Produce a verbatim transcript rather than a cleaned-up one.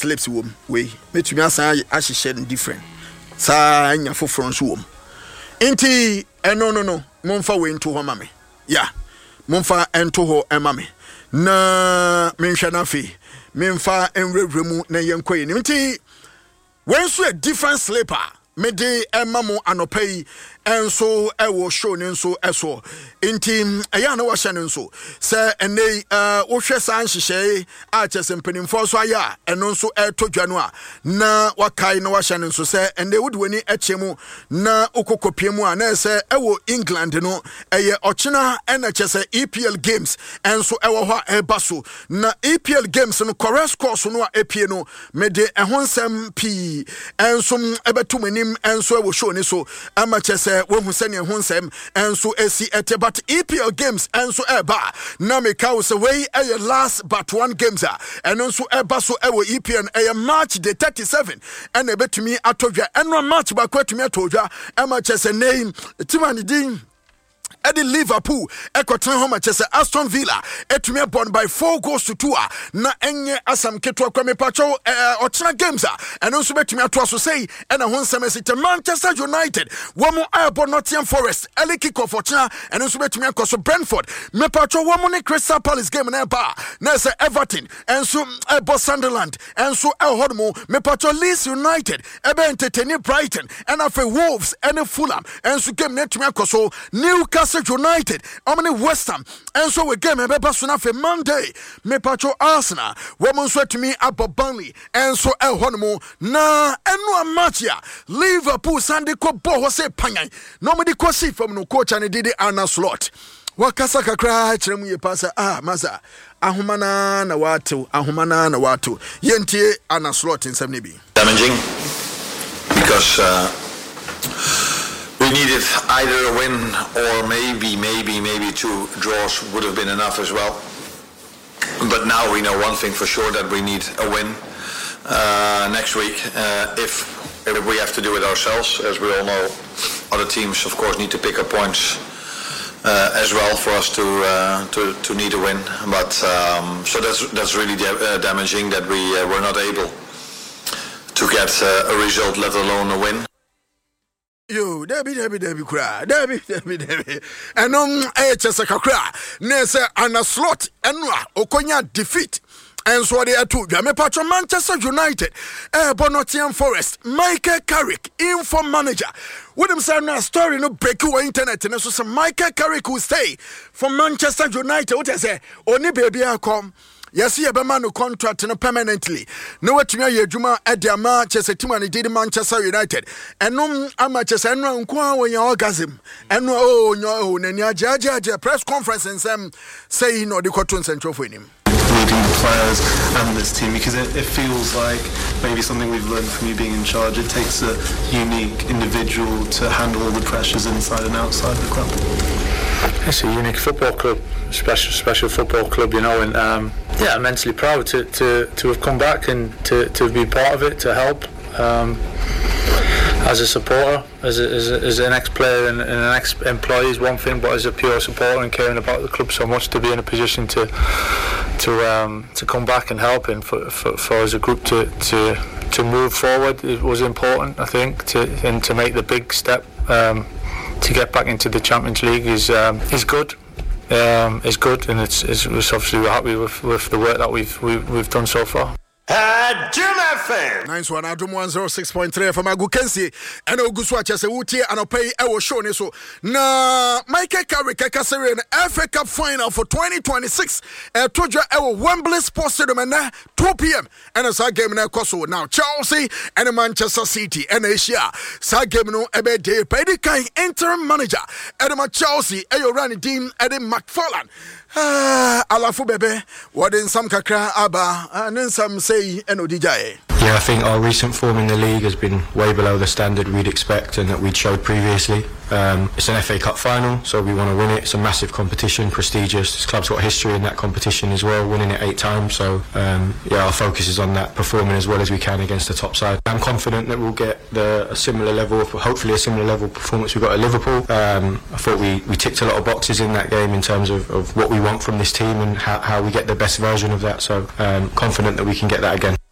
slips wom we metumi asan ahyehyɛ different sa anya foforo nso wom enti eno no no momfa we nto ho ma me ya momfa ento ho ema me na menhwɛ na fe memfa enwrewre mu na yenkoye enti when so a different slipper mede ema mo anopai enso ewo show ne nso eso enti eya na wo hye ne nso se enei uh wo hwe san hyehyɛ a kyese mpanimfo so aya eno nso eto dwano a na wakai na wo hye ne nso se enei wodi wani echemu na okokopie mu a na se ewo England no eye ochina ena kyese E P L games enso ewo ho eba so na E P L games no correct course no a epie no mede ehonsem pi enso ebetumanim enso ewo show ne so ama kyese when who send your honsem and so esi ete but E P L games and so eba na me ka was away a last but one games and also eba so ewo E P L a match the thirty-seven and e betumi atodwa and match ba kwatumi atodwa e ma chese name timani din Eddie Liverpool, Ekotan Homa Chester, Aston Villa, Etumia born by four goals to two. Na enye asam ketwa kwa mepacho ochina games and also betumia to so say and a one semester Manchester United, Wamo Airborne Nottingham Forest, early kick off ochina and also betumia koso Brentford, mepacho Wamo Crystal Palace game na ba, Nessa Everton, and so Ebo Sunderland, and so El Hodmo, mepacho Leeds United, Ebe entertaining Brighton, and afe Wolves, and Fulham, and so game netumia koso Newcastle United, how many West Ham, and so we game ebe basuna for Monday. Me patro Arsenal, woman sweat to me about Burnley, and so El Honmo na enu match ya Liverpool Sunday ko bo ho se panyan. Nobody ko see from no coach and did Arna slot. Wakasa kakra chiremu ye pasa ah maza ahumana na watu ahumana na watu yentie Arna slot in seventy b. Damaging because uh we needed either a win or maybe, maybe, maybe two draws would have been enough as well. But now we know one thing for sure, that we need a win uh, next week. Uh, if, if we have to do it ourselves, as we all know, other teams, of course, need to pick up points uh, as well for us to uh, to to need a win. But um, so that's that's really da- uh, damaging that we uh, were not able to get uh, a result, let alone a win. Yo, Debbie, Debbie, Debbie, cry, Debbie, Debbie, Debbie, and um, eh, Chesaka cry, Nessa and a slot, and Okonya defeat. And so they are two. Me patron Manchester United, eh, Nottingham Forest, Michael Carrick, info manager. With him saying a story no break your internet, and so some Michael Carrick will stay from Manchester United. What I say, only baby I come. Yes, you have a man who contract no permanently. No what me ye juma at the Manchester team and did Manchester United. And no Manchester and no when your orgasm. And no oh no and your judge press conference and some say no the cotton central for him. Leading the players and this team, because it, it feels like maybe something we've learned from you being in charge. It takes a unique individual to handle all the pressures inside and outside the club. It's a unique football club, special special football club, you know, and um, yeah, I'm immensely proud to, to, to have come back and to, to be part of it, to help. Um, as a supporter, as, a, as, a, as an ex-player and, and an ex-employee is one thing, but as a pure supporter and caring about the club so much, to be in a position to to um, to come back and help, and for, for, for as a group to, to to move forward, it was important, I think, to and to make the big step um, to get back into the Champions League is um, is good. Um, is good, and it's, it's, it's obviously we're happy with, with the work that we've we've, we've done so far. Uh, Jim F M. Nice one. I do one zero six point three from Agukensi. And Oguswa Chese Wuti and I'll pay I was showing so. Na Michael Carrick Kasari F A Cup final for twenty twenty-six. Uh, told you our Wembley Sports Stadium and two p.m. And it's a game now Kosovo. Now Chelsea and Manchester City and Asia. Sa game no ebe day. Pedi kai interim manager. Edema Chelsea. Ayo Rani Dean Eddie McFarlane. Ah, alafu bebe. What in some kakra aba and then some say eno dijaye. Yeah, I think our recent form in the league has been way below the standard we'd expect and that we'd showed previously. Um, it's an F A Cup final, so we want to win it. It's a massive competition, prestigious. This club's got history in that competition as well, winning it eight times. So, um, yeah, our focus is on that, performing as well as we can against the top side. I'm confident that we'll get the, a similar level, of, hopefully a similar level of performance we got at Liverpool. Um, I thought we, we ticked a lot of boxes in that game in terms of, of what we want from this team and how, how we get the best version of that. So, um, confident that we can get that again.